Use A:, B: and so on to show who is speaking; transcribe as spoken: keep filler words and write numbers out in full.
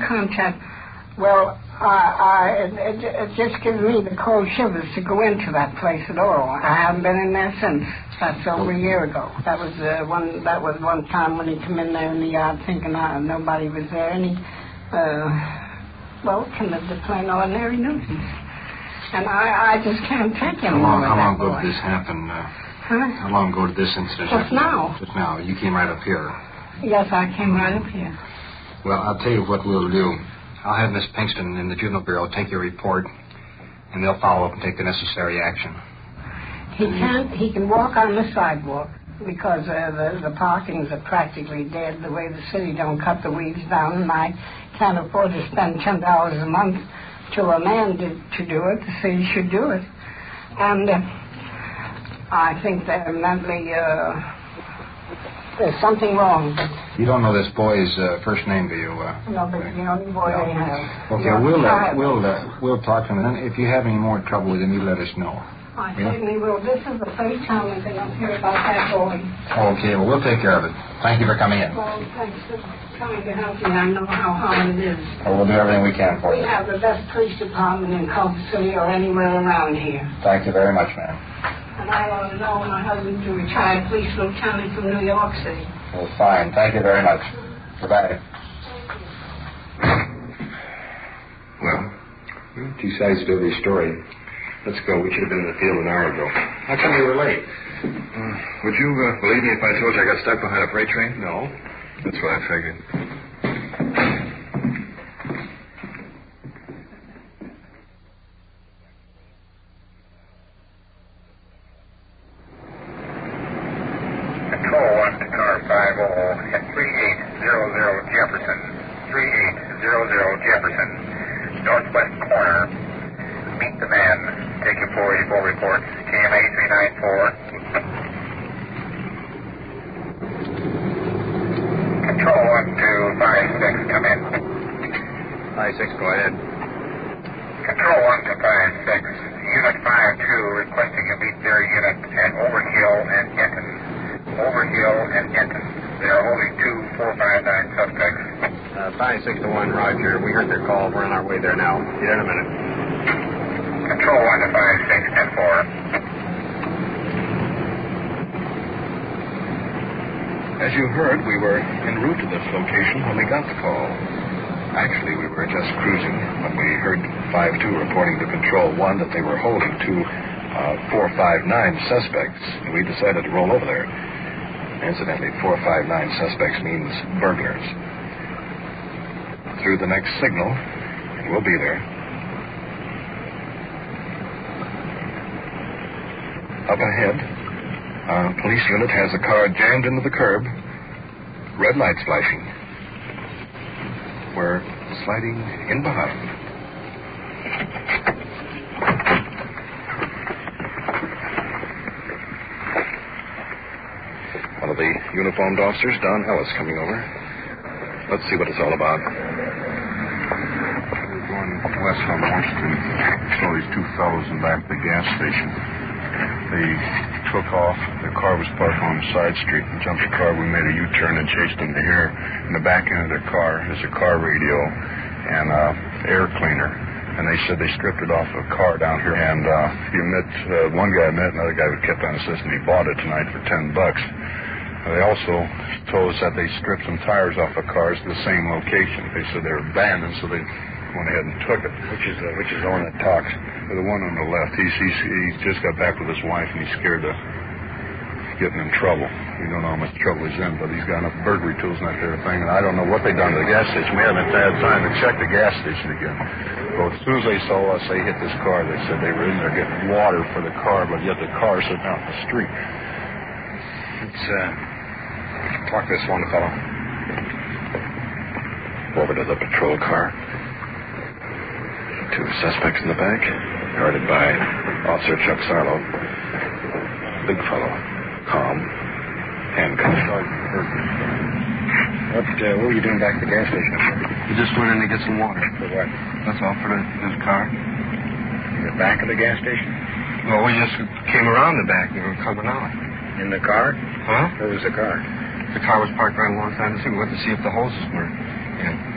A: contact. Well, I, I, it, it just gives me the cold shivers to go into that place at all. I haven't been in there since. That's over a year ago. That was uh, one. That was one time when he come in there in the yard thinking uh, nobody was there, and he, uh, well, committed the plain ordinary nuisance. And I, I just can't take him.
B: How long? How long
A: ago
B: did this happen? Uh,
A: huh?
B: How long ago did this incident
A: Just
B: happen?
A: now.
B: Just now. You came right up here.
A: Yes, I came right up here.
B: Well, I'll tell you what we'll do. I'll have Miss Pinkston in the Juvenile Bureau take your report, and they'll follow up and take the necessary action.
A: He can't. He can walk on the sidewalk because uh, the the parkings are practically dead. The way the city don't cut the weeds down, and I can't afford to spend ten dollars a month to a man to, to do it. The city should do it, and uh, I think they're mentally. Uh, there's something wrong. But
B: you don't know this boy's uh, first name, do you? Uh,
A: no, but the only boy
B: no.
A: they have.
B: Okay, we'll uh, we'll uh, we'll talk to him, and if you have any more trouble with him, you let us know.
A: I
B: yeah?
A: certainly will. This is the first time I've been up here about that boy.
B: Okay, well, we'll take care of it. Thank you for coming in.
A: Well, thanks for trying to help me. I know how hard it is.
B: Well, we'll do everything we can for
A: we
B: you.
A: We have the best police department in Culver City or anywhere around here.
B: Thank you very much, ma'am.
A: And I want to know my husband's a retired police lieutenant from New York City.
B: Well, fine. Thank you very much. Goodbye.
C: Well, two sides to every story. Let's go. We should have been in the field an hour ago.
B: How come you were late?
C: Uh, would you uh, believe me if I told you I got stuck behind a freight train?
B: No.
C: That's what I figured.
D: Control one to car five oh at thirty-eight hundred Jefferson. thirty-eight hundred Jefferson. Northwest corner. Meet the man. Take your four eighty-four reports. K M A three nine four. Control one to five six, come in.
B: five six, go ahead.
D: Control one to five six. Unit five two requesting you meet their unit at Overhill and Enton. Overhill and Enton. They are holding two four five nine suspects.
B: Uh, five six to one, Roger. We heard their call. We're on our way there now. Be there in a minute.
D: Control one to five six, ten four.
C: As you heard, we were en route to this location when we got the call. Actually, we were just cruising when we heard five two reporting to Control one that they were holding two uh, four five nine suspects. And we decided to roll over there. Incidentally, four five nine suspects means burglars. Through the next signal, and we'll be there. Up ahead, a police unit has a car jammed into the curb. Red lights flashing. We're sliding in behind. One of the uniformed officers, Don Ellis, coming over. Let's see what it's all about.
E: We're going west on Washington. Saw these two fellows in back of the gas station. They took off. Their car was parked on the side street. We jumped the car. We made a U-turn and chased them to here. In the back end of their car is a car radio and uh, air cleaner. And they said they stripped it off a car down here. And uh, you met uh, one guy met another guy who kept on insisting he bought it tonight for ten bucks. Uh, they also told us that they stripped some tires off of cars at the same location. They said they were abandoned, so they went ahead and took it. Which is uh, which is the one that talks? The one on the left. He's, he's he just got back with his wife, and he's scared of getting in trouble. We don't know how much trouble he's in, but he's got enough burglary tools and that kind of thing. And I don't know what they done to the gas station. We haven't had time to check the gas station again. But as soon as they saw us, they hit this car. They said they were in there getting water for the car, but yet the car sitting out in the street.
C: Let's uh, talk to this one fellow. Over to the patrol car. Two suspects in the back, guarded by Officer Chuck Sarlo. Big fellow, calm, handgun.
B: What, uh, what were you doing back at the gas station?
E: We just went in to get some water.
B: For what?
E: That's all, for the, this car.
B: In the back of the gas station?
E: Well, we just came around the back and we were coming out.
B: In the car?
E: Huh?
B: Where was the car?
E: The car was parked right alongside the street. We went to see if the hoses were in.